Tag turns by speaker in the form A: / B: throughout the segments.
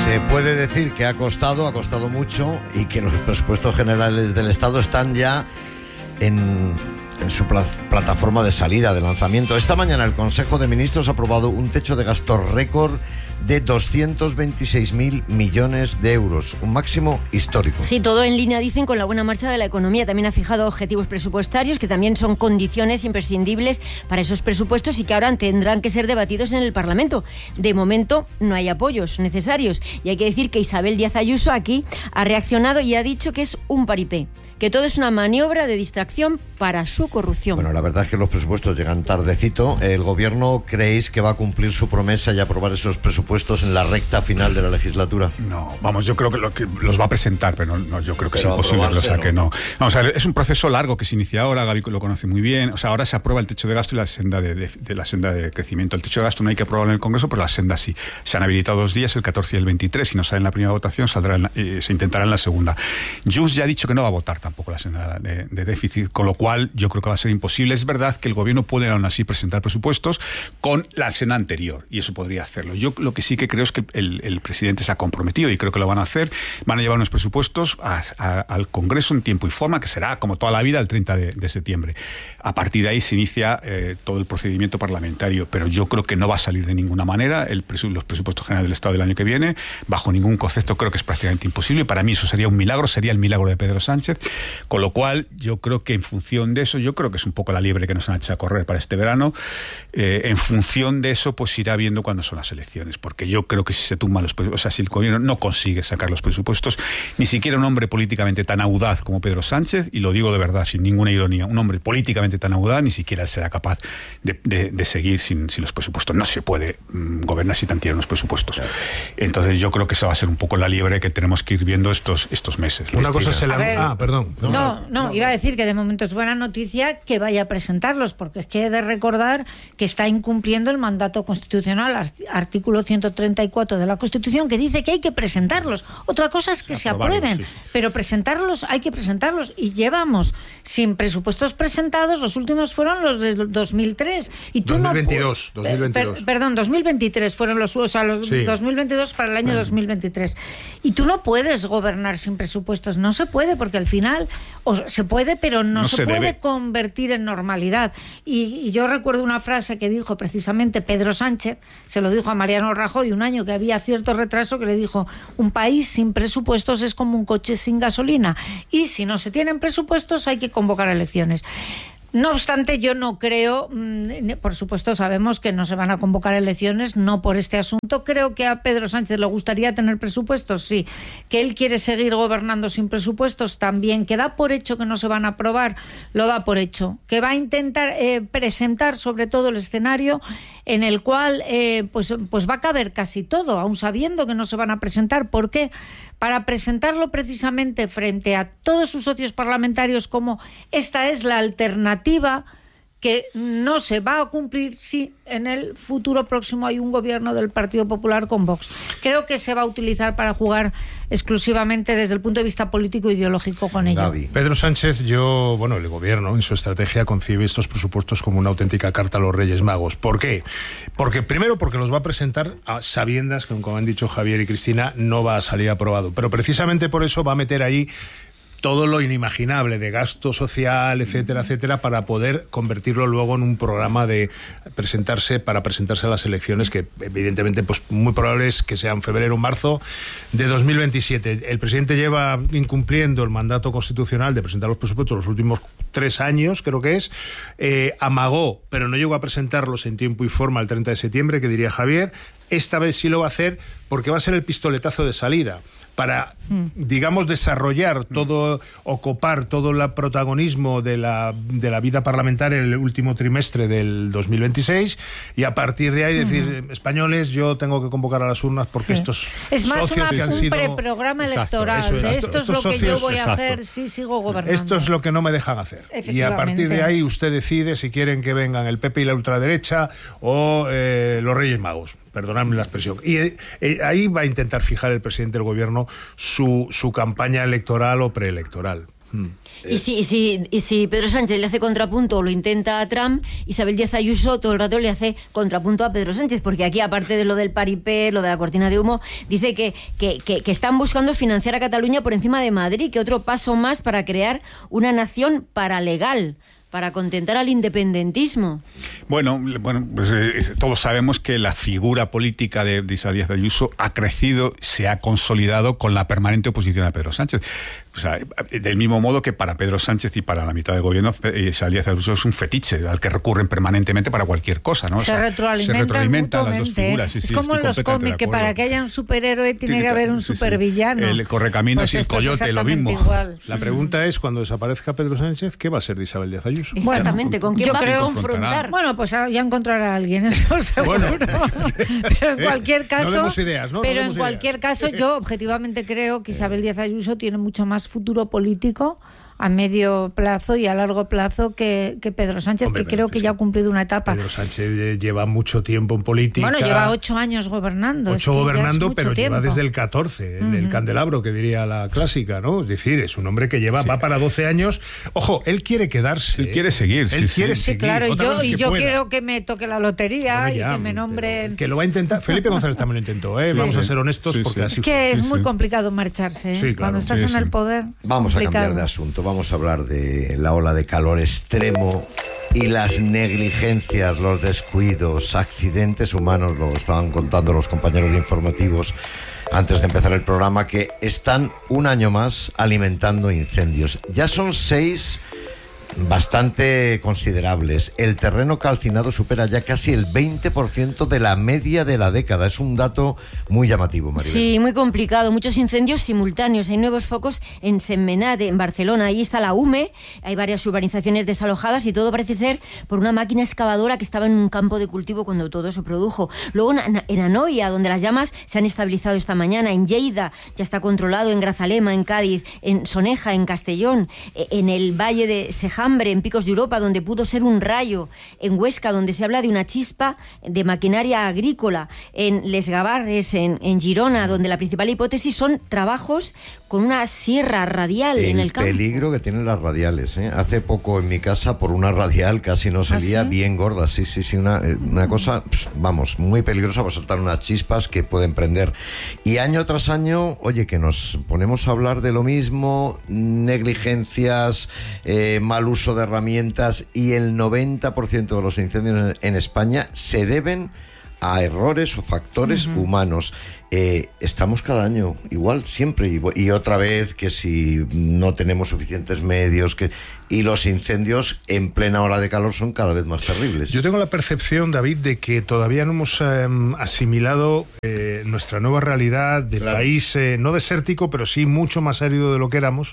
A: Se puede decir que ha costado mucho y que los presupuestos generales del Estado están ya en su plataforma de salida, de lanzamiento. Esta mañana el Consejo de Ministros ha aprobado un techo de gasto récord de 226.000 millones de euros, un máximo histórico.
B: Sí, todo en línea, dicen, con la buena marcha de la economía. También ha fijado objetivos presupuestarios que también son condiciones imprescindibles para esos presupuestos y que ahora tendrán que ser debatidos en el Parlamento. De momento no hay apoyos necesarios y hay que decir que Isabel Díaz Ayuso aquí ha reaccionado y ha dicho que es un paripé, que todo es una maniobra de distracción para su corrupción.
A: Bueno, la verdad es que los presupuestos llegan tardecito. ¿El gobierno creéis que va a cumplir su promesa y aprobar esos presupuestos en la recta final de la legislatura?
C: No, vamos, yo creo que los va a presentar, pero no, yo creo que
A: pero
C: es imposible, o sea, que no. Vamos a ver, es un proceso largo que se inicia ahora, Gaby lo conoce muy bien. O sea, ahora se aprueba el techo de gasto y la senda de crecimiento. El techo de gasto no hay que aprobarlo en el Congreso, pero la senda sí. Se han habilitado 2 días, el 14 y el 23. Si no sale en la primera votación, se intentará en la segunda. Junts ya ha dicho que no va a votar tampoco la senda de déficit, con lo cual yo creo que va a ser imposible. Es verdad que el gobierno puede aún así presentar presupuestos con la senda anterior, y eso podría hacerlo. Yo lo que sí que creo es que el presidente se ha comprometido, y creo que lo van a hacer. Van a llevar unos presupuestos al Congreso en tiempo y forma, que será, como toda la vida, el 30 de septiembre. A partir de ahí se inicia todo el procedimiento parlamentario, pero yo creo que no va a salir de ninguna manera los presupuestos generales del Estado del año que viene, bajo ningún concepto. Creo que es prácticamente imposible. Para mí eso sería un milagro, sería el milagro de Pedro Sánchez, con lo cual yo creo que en función de eso, yo creo que es un poco la liebre que nos han hecho a correr para este verano. En función de eso, pues irá viendo cuándo son las elecciones, porque yo creo que si se tumban si el gobierno no consigue sacar los presupuestos, ni siquiera un hombre políticamente tan audaz como Pedro Sánchez, y lo digo de verdad, sin ninguna ironía, un hombre políticamente tan audaz, ni siquiera él será capaz de seguir sin los presupuestos. No se puede gobernar si tan tienen los presupuestos. Claro. Entonces yo creo que esa va a ser un poco la liebre que tenemos que ir viendo estos meses.
D: Una cosa es
E: perdón. No, iba a decir que de momento es buena noticia que vaya a presentarlos, porque es que he de recordar que está incumpliendo el mandato constitucional, artículo 134 de la Constitución, que dice que hay que presentarlos. Otra cosa es que se aprueben, sí. Pero presentarlos, hay que presentarlos, y llevamos sin presupuestos presentados. Los últimos fueron los de 2003 y tú
D: 2022.
E: Perdón, 2023 fueron los 2022 para el año 2023. Y tú no puedes gobernar sin presupuestos, no se puede, porque al final se puede, pero no se puede convertir en normalidad. Y yo recuerdo una frase que dijo precisamente Pedro Sánchez, se lo dijo a Mariano Rajoy un año que había cierto retraso, que le dijo: un país sin presupuestos es como un coche sin gasolina, y si no se tienen presupuestos hay que convocar elecciones. No obstante, yo no creo, por supuesto sabemos que no se van a convocar elecciones, no por este asunto. Creo que a Pedro Sánchez le gustaría tener presupuestos, sí. Que él quiere seguir gobernando sin presupuestos, también. Que da por hecho que no se van a aprobar, lo da por hecho. Que va a intentar presentar sobre todo el escenario en el cual pues va a caber casi todo, aun sabiendo que no se van a presentar. ¿Por qué? Para presentarlo precisamente frente a todos sus socios parlamentarios como esta es la alternativa que no se va a cumplir si en el futuro próximo hay un gobierno del Partido Popular con Vox. Creo que se va a utilizar para jugar exclusivamente desde el punto de vista político e ideológico con ello.
D: Pedro Sánchez, el gobierno en su estrategia concibe estos presupuestos como una auténtica carta a los Reyes Magos. ¿Por qué? Porque los va a presentar a sabiendas que, como han dicho Javier y Cristina, no va a salir aprobado. Pero precisamente por eso va a meter ahí todo lo inimaginable de gasto social, etcétera, etcétera, para poder convertirlo luego en un programa para presentarse a las elecciones, que evidentemente pues muy probable es que sean febrero o marzo de 2027. El presidente lleva incumpliendo el mandato constitucional de presentar los presupuestos los últimos 3 años, creo que es. Amagó, pero no llegó a presentarlos en tiempo y forma el 30 de septiembre, que diría Javier. Esta vez sí lo va a hacer, porque va a ser el pistoletazo de salida para, digamos, desarrollar todo, ocupar todo el protagonismo de la vida parlamentaria en el último trimestre del 2026, y a partir de ahí decir: españoles, yo tengo que convocar a las urnas porque estos
E: es más
D: socios que han sido...
E: un preprograma electoral. Esto es lo que yo voy a hacer si sigo gobernando.
D: Esto es lo que no me dejan hacer. Y a partir de ahí usted decide si quieren que vengan el PP y la ultraderecha o los Reyes Magos. Perdonadme la expresión. Y ahí va a intentar fijar el presidente del gobierno su campaña electoral o preelectoral.
B: Y si Pedro Sánchez le hace contrapunto o lo intenta a Trump, Isabel Díaz Ayuso todo el rato le hace contrapunto a Pedro Sánchez, porque aquí, aparte de lo del paripé, lo de la cortina de humo, dice que están buscando financiar a Cataluña por encima de Madrid, que otro paso más para crear una nación paralegal, para contentar al independentismo.
C: Bueno, pues todos sabemos que la figura política de Isabel Díaz Ayuso ha crecido, se ha consolidado con la permanente oposición a Pedro Sánchez. O sea, del mismo modo que para Pedro Sánchez y para la mitad del gobierno, Isabel Díaz Ayuso es un fetiche al que recurren permanentemente para cualquier cosa, ¿no?
E: Se retroalimentan
C: las dos figuras.
E: Es como en los cómics, que para que haya un superhéroe tiene que haber un supervillano.
C: El correcaminos
E: pues
C: y el coyote, lo mismo.
E: Igual.
D: La pregunta es, cuando desaparezca Pedro Sánchez, ¿qué va a ser de Isabel Díaz Ayuso?
B: Exactamente, ¿con quién va a confrontar?
E: Bueno, pues ya encontrará a alguien, eso seguro. Pero en cualquier caso,
D: no demos ideas, ¿no?
E: Pero en cualquier caso, yo objetivamente creo que Isabel Díaz Ayuso tiene mucho más futuro político a medio plazo y a largo plazo que Pedro Sánchez, que creo que ya ha cumplido una etapa.
D: Pedro Sánchez lleva mucho tiempo en política.
E: Bueno, lleva 8 años gobernando.
D: 8 gobernando, pero
E: tiempo.
D: lleva desde el 14, el candelabro, que diría la clásica, ¿no? Es decir, es un hombre que va para 12 años. Ojo, él quiere quedarse.
C: Él quiere seguir.
D: Él quiere seguir.
E: Claro, yo quiero que me toque la lotería y que me nombren.
D: Que lo va a intentar. Felipe González también lo intentó, ¿eh? Vamos a ser honestos, porque así
E: es muy complicado marcharse, ¿eh?
D: Sí, claro.
E: Cuando estás en el poder.
A: Vamos a cambiar de asunto, vamos a hablar de la ola de calor extremo y las negligencias, los descuidos, accidentes humanos. Lo estaban contando los compañeros informativos antes de empezar el programa, que están un año más alimentando incendios. Ya son 6 bastante considerables. El terreno calcinado supera ya casi el 20% de la media de la década. Es un dato muy llamativo, Maribel.
B: Sí, muy complicado. Muchos incendios simultáneos. Hay nuevos focos en Sentmenat, en Barcelona. Ahí está la UME. Hay varias urbanizaciones desalojadas y todo parece ser por una máquina excavadora que estaba en un campo de cultivo cuando todo se produjo. Luego en Anoia, donde las llamas se han estabilizado esta mañana. En Lleida ya está controlado. En Grazalema, en Cádiz. En Soneja, en Castellón. En el valle de Sejambre, en Picos de Europa, donde pudo ser un rayo. En Huesca, donde se habla de una chispa de maquinaria agrícola. En Les Gavarres, en Girona, donde la principal hipótesis son trabajos con una sierra radial en el campo.
A: El peligro que tienen las radiales, ¿eh? Hace poco en mi casa, por una radial casi no salía, bien gorda. Sí, una cosa, vamos, muy peligrosa para soltar unas chispas que pueden prender. Y año tras año, oye, que nos ponemos a hablar de lo mismo, negligencias, mal uso de herramientas, y el 90% de los incendios en España se deben a errores o factores humanos. Estamos cada año igual, siempre, y otra vez que si no tenemos suficientes medios, y los incendios en plena hora de calor son cada vez más terribles.
D: Yo tengo la percepción, David, de que todavía no hemos asimilado nuestra nueva realidad del país, no desértico, pero sí mucho más árido de lo que éramos,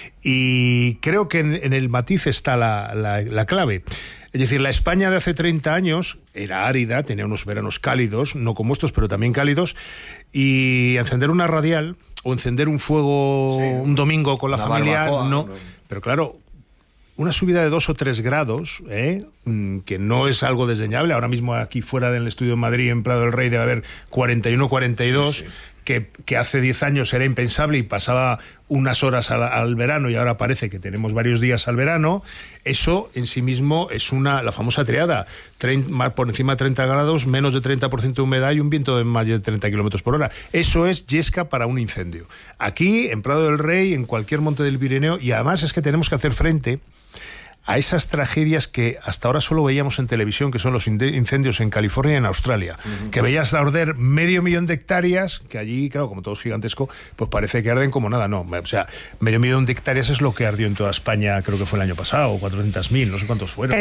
D: y creo que en el matiz está la clave. Es decir, la España de hace 30 años era árida, tenía unos veranos cálidos, no como estos, pero también cálidos, y encender una radial o encender un fuego un domingo con la familia, barbacoa, no. Pero claro, una subida de 2 o 3 grados, que no es algo desdeñable. Ahora mismo aquí fuera del estudio de Madrid, en Prado del Rey, debe haber 41, 42... Que hace 10 años era impensable y pasaba unas horas al verano, y ahora parece que tenemos varios días al verano. Eso en sí mismo es la famosa triada: por encima de 30 grados, menos de 30% de humedad y un viento de más de 30 kilómetros por hora. Eso es yesca para un incendio. Aquí, en Prado del Rey, en cualquier monte del Pirineo, y además es que tenemos que hacer frente a esas tragedias que hasta ahora solo veíamos en televisión, que son los incendios en California y en Australia, que veías arder 500.000 de hectáreas, que allí, claro, como todo es gigantesco, pues parece que arden como nada. No, o sea, 500.000 de hectáreas es lo que ardió en toda España, creo que fue el año pasado, 400.000, no sé cuántos fueron.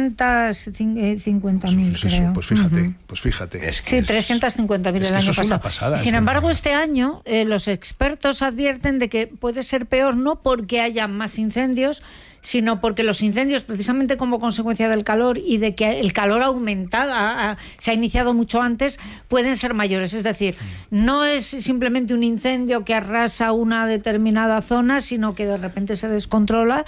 E: 350.000,
D: pues
E: creo.
D: Pues fíjate.
E: Sí, 350.000 el año pasado.
D: Una pasada,
E: sin embargo, este año los expertos advierten de que puede ser peor, no porque haya más incendios, sino porque los incendios, precisamente como consecuencia del calor y de que el calor aumentado, se ha iniciado mucho antes, pueden ser mayores. Es decir, no es simplemente un incendio que arrasa una determinada zona, sino que de repente se descontrola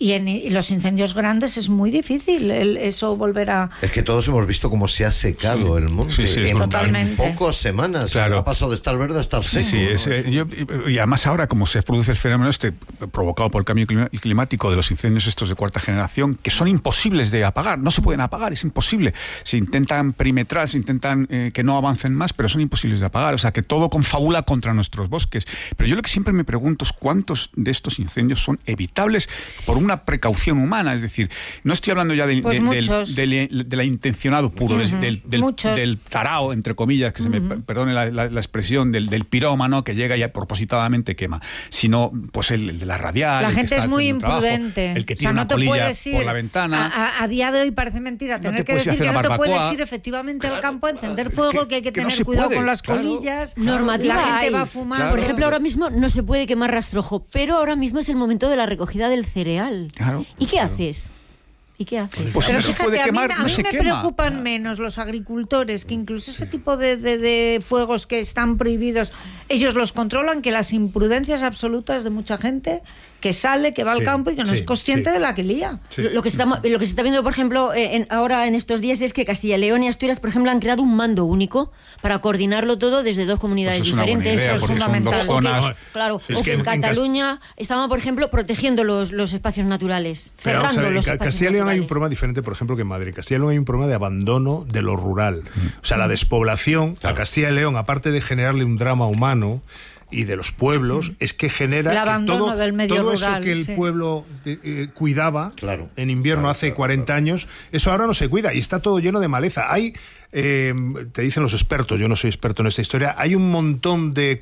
E: Y los incendios grandes es muy difícil eso volver a...
A: Es que todos hemos visto cómo se ha secado el monte en pocas semanas. Claro. Ha pasado de estar verde a estar seco.
C: Y además ahora, como se produce el fenómeno provocado por el cambio climático de los incendios estos de cuarta generación, que son imposibles de apagar, no se pueden apagar, es imposible. Se intentan perimetrar, se intentan que no avancen más, pero son imposibles de apagar. O sea, que todo confabula contra nuestros bosques. Pero yo lo que siempre me pregunto es cuántos de estos incendios son evitables por una precaución humana. Es decir, no estoy hablando ya del intencionado puro, del tarao, entre comillas, que se me perdone la expresión, del pirómano que llega y propositadamente quema, sino pues el de la radial.
E: La gente es muy imprudente.
C: El que tira una colilla por la ventana.
E: A día de hoy parece mentira tener que decir que no te puedes ir efectivamente al campo a encender fuego, que hay que tener cuidado con las colillas.
B: Normativa.
E: La gente va a fumar.
B: Por ejemplo, ahora mismo no se puede quemar rastrojo, pero ahora mismo es el momento de la recogida del cereal.
C: Claro.
B: ¿Y qué haces?
C: Pues
E: pero
C: no se puede quemar,
E: a mí me preocupan menos los agricultores, que incluso ese tipo de fuegos que están prohibidos, ellos los controlan, que las imprudencias absolutas de mucha gente que sale, que va al campo y que no es consciente de la que lía.
B: Lo que se está viendo, por ejemplo, ahora en estos días es que Castilla y León y Asturias, por ejemplo, han creado un mando único para coordinarlo todo desde dos comunidades diferentes.
C: Idea,
B: eso es fundamental.
C: Son dos zonas.
B: Claro, o que en Cataluña estaban, por ejemplo, protegiendo los espacios naturales, cerrando los espacios
D: Castilla y León
B: naturales.
D: hay un problema diferente, por ejemplo, que en Madrid. En Castilla y León hay un problema de abandono de lo rural. O sea, la despoblación a Castilla y León, aparte de generarle un drama humano y de los pueblos, es que genera que todo
E: rural,
D: eso que el pueblo cuidaba en invierno hace 40 años, eso ahora no se cuida y está todo lleno de maleza. Hay, te dicen los expertos, yo no soy experto en esta historia, hay un montón de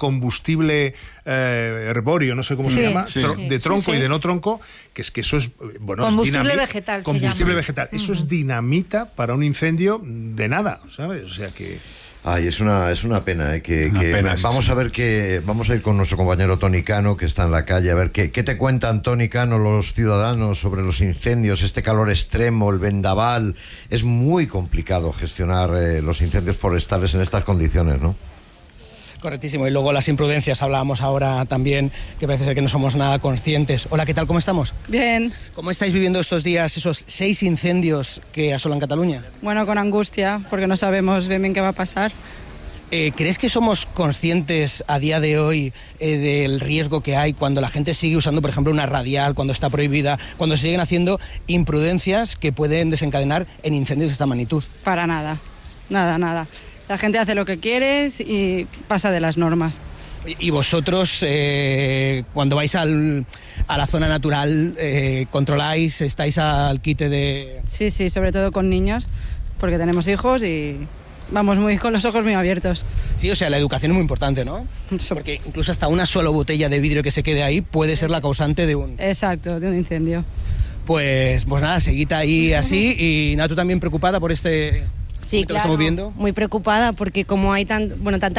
D: herbóreo, no sé cómo se llama, de tronco y de no tronco, que eso es, bueno,
E: combustible vegetal.
D: Combustible vegetal. Eso es dinamita para un incendio de nada, ¿sabes? O sea que...
A: Ay, es una pena, vamos a ver vamos a ir con nuestro compañero Toni Cano, que está en la calle, a ver qué te cuentan, Toni Cano, los ciudadanos sobre los incendios, este calor extremo, el vendaval. Es muy complicado gestionar los incendios forestales en estas condiciones, ¿no?
F: Correctísimo, y luego las imprudencias, hablábamos ahora también, que parece ser que no somos nada conscientes. Hola, ¿qué tal? ¿Cómo estamos?
G: Bien.
F: ¿Cómo estáis viviendo estos días esos 6 incendios que asolan Cataluña?
G: Bueno, con angustia, porque no sabemos bien qué va a pasar.
F: ¿Crees que somos conscientes a día de hoy del riesgo que hay cuando la gente sigue usando, por ejemplo, una radial, cuando está prohibida, cuando se siguen haciendo imprudencias que pueden desencadenar en incendios de esta magnitud?
G: Para nada, nada. La gente hace lo que quiere y pasa de las normas.
F: ¿Y vosotros, cuando vais a la zona natural, controláis, estáis al quite de...?
G: Sí, sobre todo con niños, porque tenemos hijos y vamos con los ojos muy abiertos.
F: Sí, o sea, la educación es muy importante, ¿no? Porque incluso hasta una sola botella de vidrio que se quede ahí puede ser la causante de un...
G: Exacto, de un incendio.
F: Pues nada, seguid ahí así y nada, tú también preocupada por este...
H: Sí, claro,
F: estamos viendo.
H: Muy preocupada porque como hay tanta